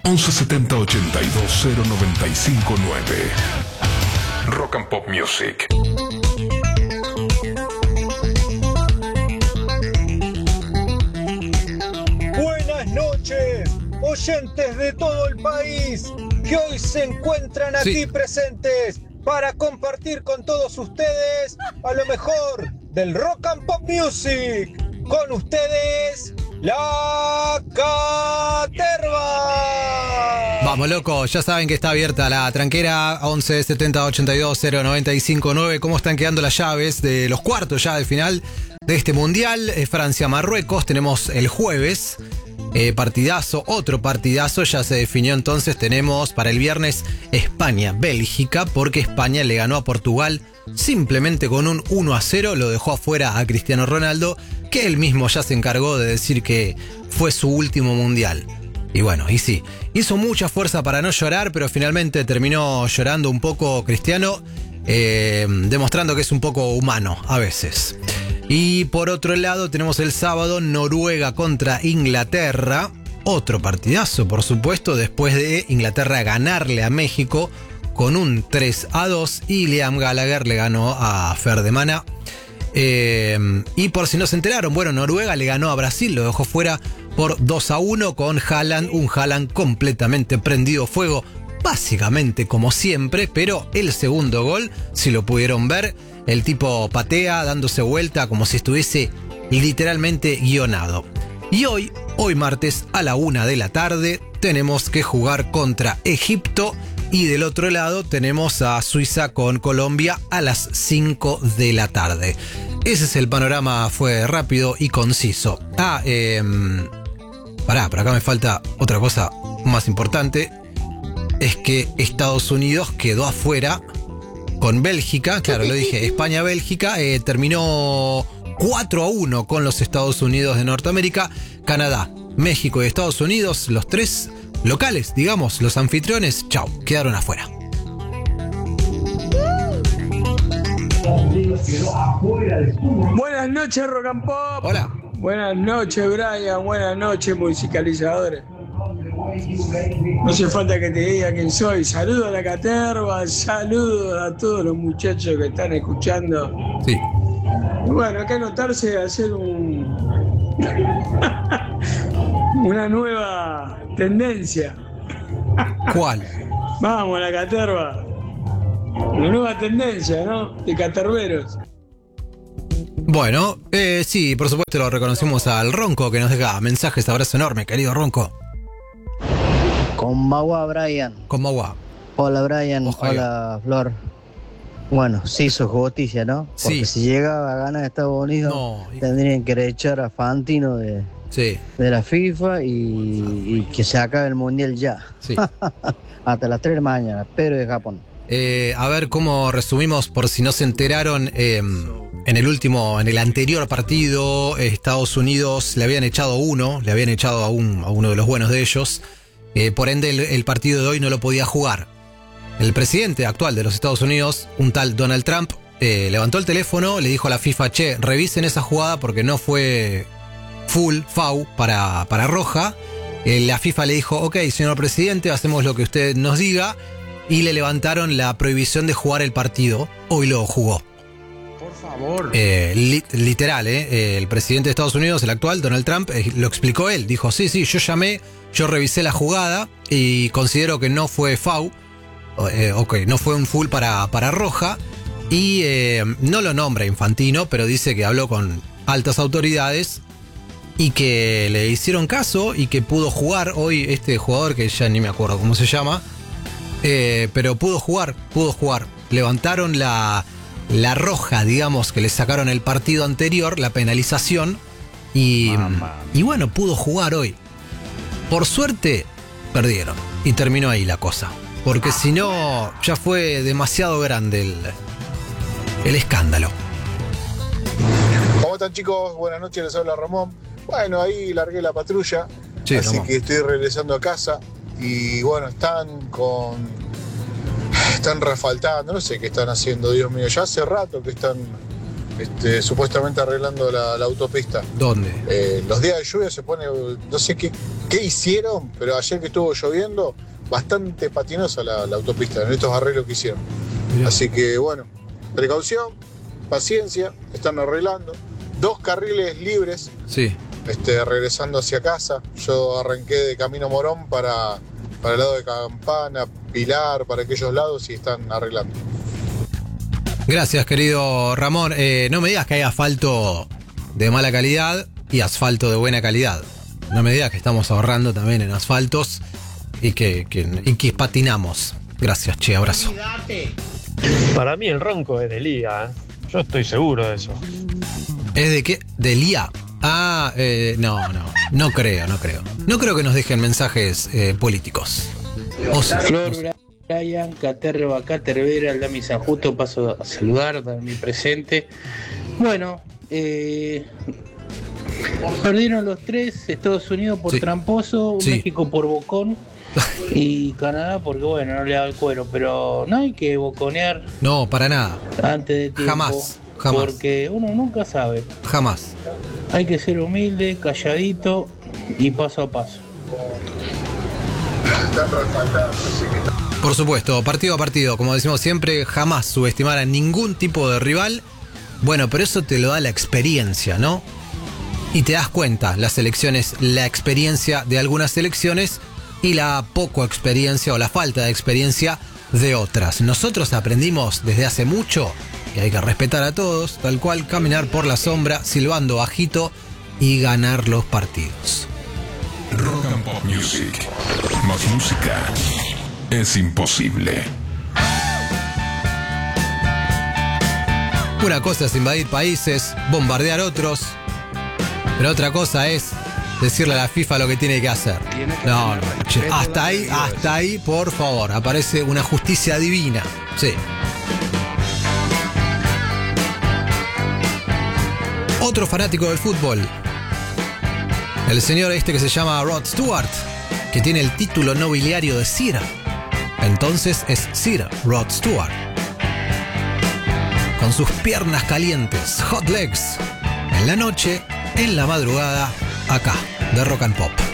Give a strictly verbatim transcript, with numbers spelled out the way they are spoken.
once setenta ochenta y dos cero noventa y cinco nueve. Rock and Pop Music. Buenas noches, oyentes de todo el país que hoy se encuentran aquí Sí. presentes para compartir con todos ustedes a lo mejor del Rock and Pop Music. Con ustedes, La Caterva. Vamos, loco, ya saben que está abierta la tranquera once setenta ochenta y dos cero noventa y cinco nueve. ¿Cómo están quedando las llaves de los cuartos ya del final de este mundial? Eh, Francia-Marruecos, tenemos el jueves. Eh, partidazo, otro partidazo, ya se definió entonces, tenemos para el viernes España-Bélgica, porque España le ganó a Portugal simplemente con un uno a cero, lo dejó afuera a Cristiano Ronaldo, que él mismo ya se encargó de decir que fue su último mundial. Y bueno, y sí, hizo mucha fuerza para no llorar, pero finalmente terminó llorando un poco Cristiano, eh, demostrando que es un poco humano a veces. Y por otro lado tenemos el sábado Noruega contra Inglaterra. Otro partidazo, por supuesto, después de Inglaterra ganarle a México con un tres a dos. Y Liam Gallagher le ganó a Ferdemana. Eh, y por si no se enteraron, bueno, Noruega le ganó a Brasil, lo dejó fuera por dos a uno con Haaland. Un Haaland completamente prendido fuego, básicamente como siempre. Pero el segundo gol, si lo pudieron ver, el tipo patea dándose vuelta como si estuviese literalmente guionado. Y hoy, hoy martes a la una de la tarde, tenemos que jugar contra Egipto. Y del otro lado tenemos a Suiza con Colombia a las cinco de la tarde. Ese es el panorama, fue rápido y conciso. Ah, eh, pará, por acá me falta otra cosa más importante. Es que Estados Unidos quedó afuera con Bélgica, claro, lo dije, España-Bélgica, eh, terminó cuatro a uno con los Estados Unidos de Norteamérica. Canadá, México y Estados Unidos, los tres locales, digamos, los anfitriones, chau, quedaron afuera. Buenas noches, Rock and Pop. Hola. Buenas noches, Brian. Buenas noches, musicalizadores. No hace falta que te diga quién soy. Saludos a la Caterva, saludos a todos los muchachos que están escuchando. Sí. Bueno, acá anotarse a hacer un una nueva tendencia. ¿Cuál? Vamos, la Caterva. Una nueva tendencia, ¿no? De caterveros. Bueno, eh, sí, por supuesto lo reconocemos al Ronco que nos deja mensajes. Abrazo enorme, querido Ronco. Konbanwa, Brian. Konbanwa. Hola, Brian. Ojalá. Hola, Flor. Bueno, sí hizo justicia, ¿no? Porque Sí. si llegaba a ganar Estados Unidos, No, y- tendrían que echar a Fantino de, Sí, de la FIFA y, y que se acabe el Mundial ya. sí. Hasta las tres de la mañana, pero de Japón. Eh, a ver cómo resumimos, por si no se enteraron, eh, en el último, en el anterior partido, Estados Unidos le habían echado uno, le habían echado a, un, a uno de los buenos de ellos, eh, por ende el, el partido de hoy no lo podía jugar. El presidente actual de los Estados Unidos, un tal Donald Trump, eh, levantó el teléfono, le dijo a la FIFA, che, revisen esa jugada porque no fue full, foul para, para roja. Eh, la FIFA le dijo, ok, señor presidente, hacemos lo que usted nos diga. Y le levantaron la prohibición de jugar el partido. Hoy lo jugó. Por favor. Eh, li- literal, eh, eh, el presidente de Estados Unidos, el actual, Donald Trump, eh, lo explicó él. Dijo, sí, sí, yo llamé, yo revisé la jugada y considero que no fue foul. Eh, ok, no fue un full para, para roja. Y eh, no lo nombra Infantino, pero dice que habló con altas autoridades y que le hicieron caso y que pudo jugar hoy este jugador que ya ni me acuerdo cómo se llama. Eh, pero pudo jugar, pudo jugar. Levantaron la, la roja, digamos, que le sacaron el partido anterior, la penalización. Y, y bueno, pudo jugar hoy. Por suerte, perdieron. Y terminó ahí la cosa. Porque si no, ya fue demasiado grande el, el escándalo. ¿Cómo están, chicos? Buenas noches, les habla Ramón. Bueno, ahí largué la patrulla, Sí, así Ramón. que estoy regresando a casa. Y bueno, están con... Están refaltando, no sé qué están haciendo, Dios mío. Ya hace rato que están este, supuestamente arreglando la, la autopista. ¿Dónde? Eh, los días de lluvia se pone, no sé qué, qué hicieron, pero ayer que estuvo lloviendo, bastante patinosa la, la autopista en estos arreglos que hicieron. Mirá. Así que bueno, precaución, paciencia, están arreglando. Dos carriles libres, Sí. este, regresando hacia casa. Yo arranqué de Camino Morón para, para el lado de Campana, Pilar, para aquellos lados y están arreglando. Gracias, querido Ramón. Eh, no me digas que hay asfalto de mala calidad y asfalto de buena calidad. No me digas que estamos ahorrando también en asfaltos y que, que, y que patinamos. Gracias, che, abrazo. Para mí el ronco es de Liga, ¿eh? Yo estoy seguro de eso. ¿Es de qué? ¿De Lía? Ah, eh, no, no. No creo, no creo. No creo que nos dejen mensajes eh, políticos. O sea, Flor, Brian, Caterva, Catervera, Aldami San Justo, paso a saludar, dar mi presente. Bueno, eh, perdieron los tres, Estados Unidos por Sí. tramposo, Sí. México por bocón y Canadá porque bueno, no le da el cuero, pero no hay que boconear no, para nada. antes de tiempo. Jamás, jamás. Porque uno nunca sabe. Jamás. Hay que ser humilde, calladito y paso a paso. Por supuesto, partido a partido, como decimos siempre, jamás subestimar a ningún tipo de rival. Bueno, pero eso te lo da la experiencia, ¿no? Y te das cuenta, las elecciones, la experiencia de algunas elecciones y la poco experiencia o la falta de experiencia de otras. Nosotros aprendimos desde hace mucho que hay que respetar a todos, tal cual caminar por la sombra, silbando bajito y ganar los partidos. Rock and Pop Music. Más música es imposible. Una cosa es invadir países, bombardear otros, pero otra cosa es decirle a la FIFA lo que tiene que hacer. No, no, che, hasta ahí, hasta ahí, por favor, aparece una justicia divina. Sí. Otro fanático del fútbol, el señor este que se llama Rod Stewart, que tiene el título nobiliario de Sir. Entonces es Sir Rod Stewart. Con sus piernas calientes, hot legs, en la noche, en la madrugada, acá, de Rock and Pop.